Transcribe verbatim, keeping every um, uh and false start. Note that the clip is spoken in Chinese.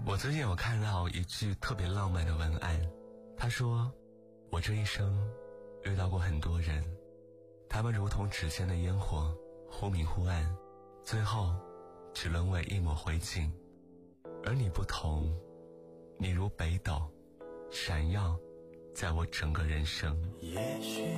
我最近有看到一句特别浪漫的文案，他说，我这一生遇到过很多人，他们如同指尖的烟火，忽明忽暗，最后只沦为一抹灰烬。而你不同，你如北斗，闪耀在我整个人生。 也许